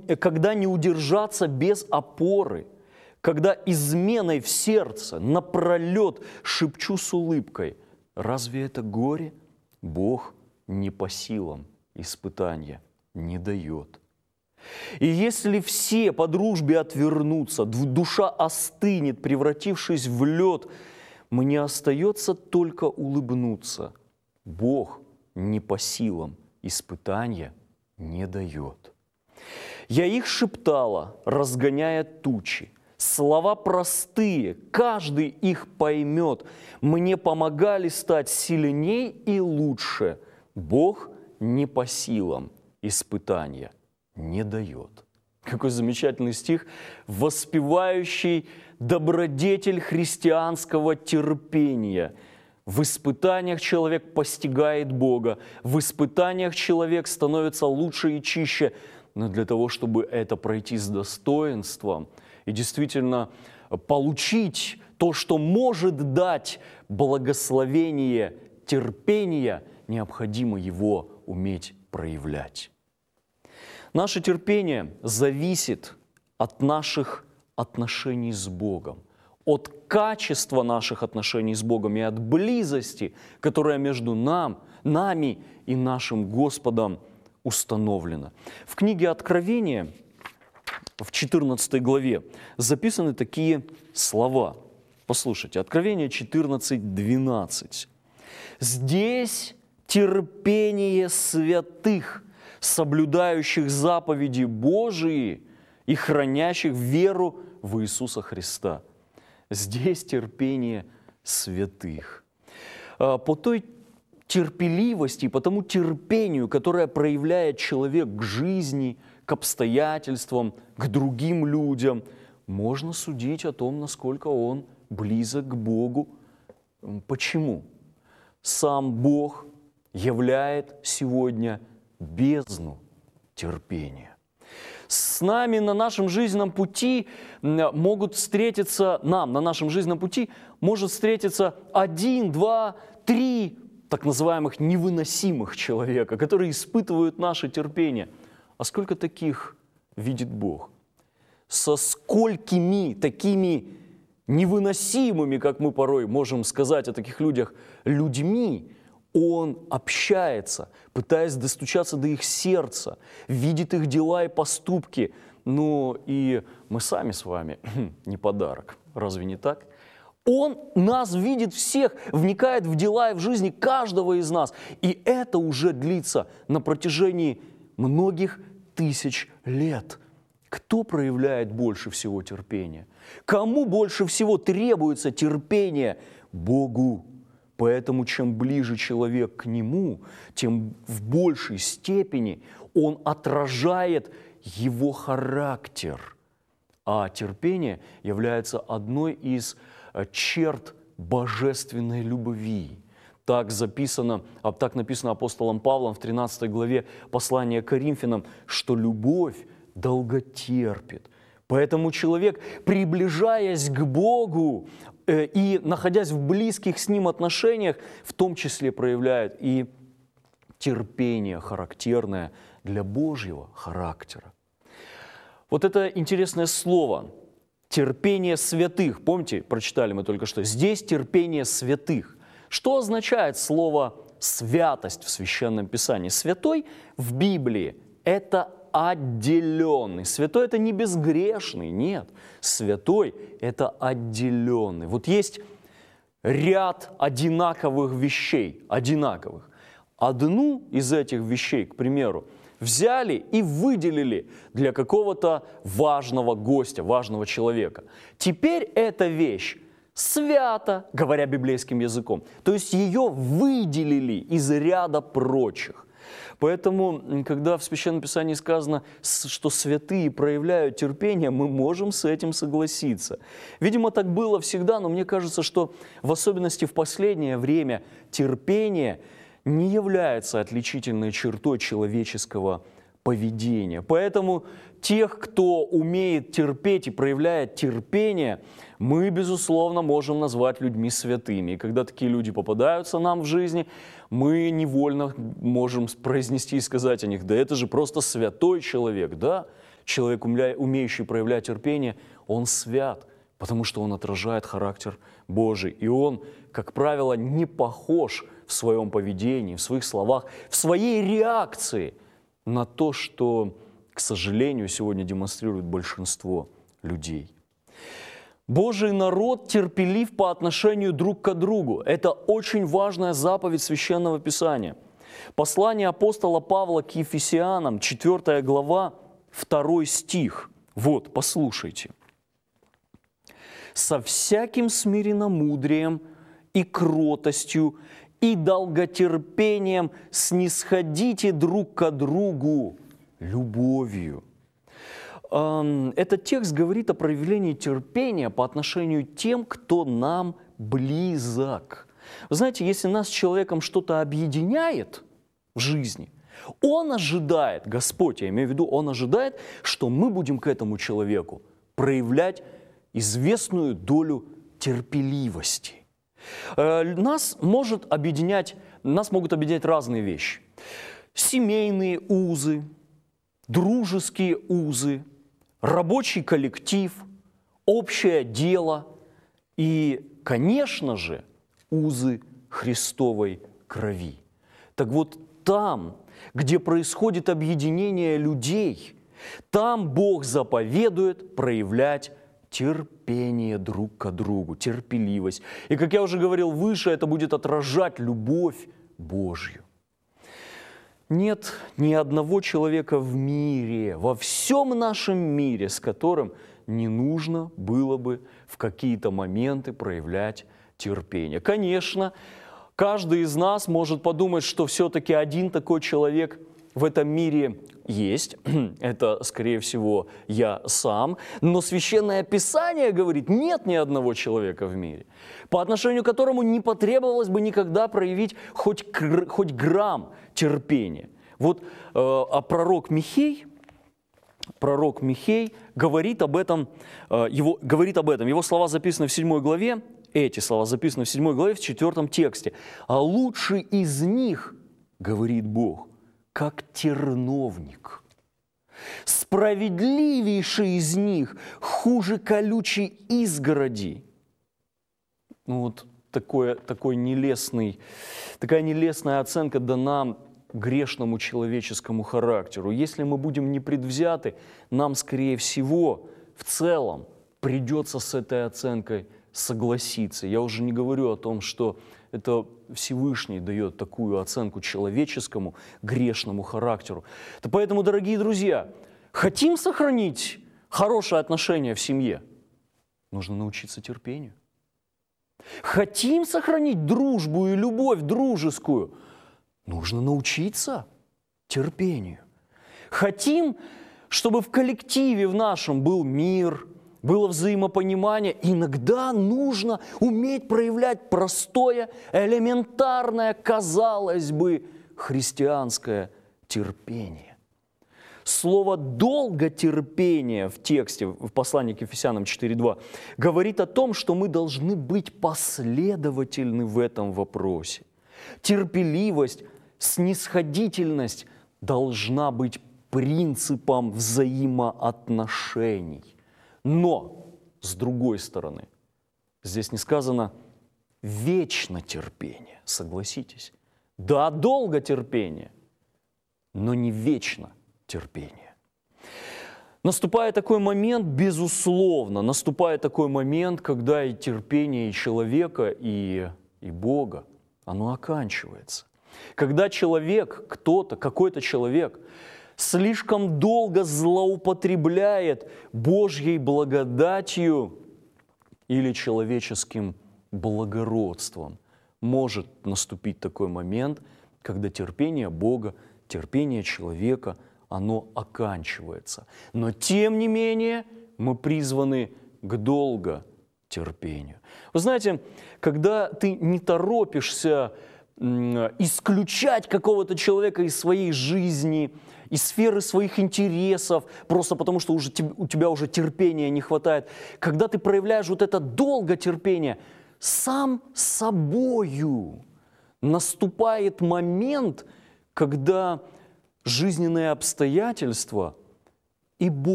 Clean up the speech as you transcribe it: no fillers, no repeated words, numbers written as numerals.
когда не удержаться без опоры, когда изменой в сердце напролет шепчу с улыбкой: разве это горе? Бог не по силам испытания не дает. И если все по дружбе отвернутся, душа остынет, превратившись в лед, мне остается только улыбнуться. Бог не по силам испытания не дает. Я их шептала, разгоняя тучи. Слова простые, каждый их поймет. Мне помогали стать сильней и лучше. Бог не по силам испытания не дает. Какой замечательный стих, воспевающий добродетель христианского терпения. В испытаниях человек постигает Бога, в испытаниях человек становится лучше и чище. Но для того, чтобы это пройти с достоинством и действительно получить то, что может дать благословение терпения, необходимо его уметь проявлять. Наше терпение зависит от наших отношений с Богом, от качества наших отношений с Богом и от близости, которая между нами и нашим Господом установлена. В книге Откровения, в 14 главе, записаны такие слова. Послушайте, Откровение 14:12. «Здесь терпение святых, соблюдающих заповеди Божии и хранящих веру в Иисуса Христа». Здесь терпение святых. По той терпеливости, по тому терпению, которое проявляет человек к жизни, к обстоятельствам, к другим людям, можно судить о том, насколько он близок к Богу. Почему? Сам Бог являет сегодня бездну терпения. С нами на нашем жизненном пути могут встретиться, на нашем жизненном пути может встретиться 1, 2, 3 так называемых невыносимых человека, которые испытывают наше терпение. А сколько таких видит Бог? Со сколькими такими невыносимыми, как мы порой можем сказать о таких людях, людьми Он общается, пытаясь достучаться до их сердца, видит их дела и поступки. Ну и мы сами с вами не подарок, разве не так? Он нас видит всех, вникает в дела и в жизни каждого из нас. И это уже длится на протяжении многих тысяч лет. Кто проявляет больше всего терпения? Кому больше всего требуется терпение? Богу. Поэтому чем ближе человек к Нему, тем в большей степени он отражает его характер. А терпение является одной из черт божественной любви. Так написано апостолом Павлом в 13 главе послания к Коринфянам, что любовь долготерпит. Поэтому человек, приближаясь к Богу и находясь в близких с Ним отношениях, в том числе проявляет и терпение, характерное для Божьего характера. Вот это интересное слово «терпение святых». Помните, прочитали мы только что? Здесь терпение святых. Что означает слово «святость» в Священном Писании? Святой в Библии – это отделенный. Святой – это не безгрешный, нет. Святой – это отделенный. Вот есть ряд одинаковых вещей, одинаковых. Одну из этих вещей, к примеру, взяли и выделили для какого-то важного гостя, важного человека. Теперь эта вещь свята, говоря библейским языком. То есть ее выделили из ряда прочих. Поэтому, когда в Священном Писании сказано, что святые проявляют терпение, мы можем с этим согласиться. Видимо, так было всегда, но мне кажется, что в особенности в последнее время терпение не является отличительной чертой человеческого поведения. Поэтому тех, кто умеет терпеть и проявляет терпение, мы, безусловно, можем назвать людьми святыми. И когда такие люди попадаются нам в жизни, мы невольно можем произнести и сказать о них: да это же просто святой человек, да? человек, умеющий проявлять терпение, он свят, потому что он отражает характер Божий. И он, как правило, не похож в своем поведении, в своих словах, в своей реакции на то, что, к сожалению, сегодня демонстрирует большинство людей. Божий народ терпелив по отношению друг к другу. Это очень важная заповедь Священного Писания. Послание апостола Павла к Ефесянам, 4 глава, 2 стих. Вот, послушайте. «Со всяким смиренномудрием и кротостью и долготерпением снисходите друг к другу любовью». Этот текст говорит о проявлении терпения по отношению к тем, кто нам близок. Вы знаете, если нас с человеком что-то объединяет в жизни, он ожидает, Господь, я имею в виду, Он ожидает, что мы будем к этому человеку проявлять известную долю терпеливости. Нас могут объединять разные вещи. Семейные узы, дружеские узы, рабочий коллектив, общее дело и, конечно же, узы Христовой крови. Так вот, там, где происходит объединение людей, там Бог заповедует проявлять терпение друг к другу, терпеливость. И, как я уже говорил выше, это будет отражать любовь Божью. Нет ни одного человека в мире, во всем нашем мире, с которым не нужно было бы в какие-то моменты проявлять терпение. Конечно, каждый из нас может подумать, что все-таки один такой человек в этом мире есть. Это, скорее всего, я сам. Но Священное Писание говорит, нет ни одного человека в мире, по отношению к которому не потребовалось бы никогда проявить хоть грамм терпения. Вот пророк Михей говорит об этом, его слова записаны в 7 главе, эти слова записаны в 7 главе, в 4 тексте. «А лучший из них, говорит Бог, как терновник. Справедливейший из них хуже колючей изгороди». Ну вот такая нелестная оценка дана грешному человеческому характеру. Если мы будем непредвзяты, нам, скорее всего, в целом придется с этой оценкой согласиться. Я уже не говорю о том, что это Всевышний дает такую оценку человеческому грешному характеру. То поэтому, дорогие друзья, хотим сохранить хорошие отношения в семье? Нужно научиться терпению. Хотим сохранить дружбу и любовь дружескую? Нужно научиться терпению. Хотим, чтобы в коллективе в нашем был мир, было взаимопонимание? Иногда нужно уметь проявлять простое, элементарное, казалось бы, христианское терпение. Слово «долготерпение» в тексте, в послании к Ефесянам 4:2, говорит о том, что мы должны быть последовательны в этом вопросе. Терпеливость, снисходительность должна быть принципом взаимоотношений. Но, с другой стороны, здесь не сказано «вечно терпение», согласитесь. Да, долго терпение, но не вечно терпение. Наступает такой момент, безусловно, наступает такой момент, когда и терпение и человека, и Бога, оно оканчивается. Когда человек, какой-то человек слишком долго злоупотребляет Божьей благодатью или человеческим благородством, может наступить такой момент, когда терпение Бога, терпение человека, оно оканчивается. Но тем не менее мы призваны к долготерпению. Вы знаете, когда ты не торопишься исключать какого-то человека из своей жизни, из сферы своих интересов, просто потому что у тебя уже терпения не хватает. Когда ты проявляешь вот это долготерпение, сам собою наступает момент, когда жизненные обстоятельства и Бог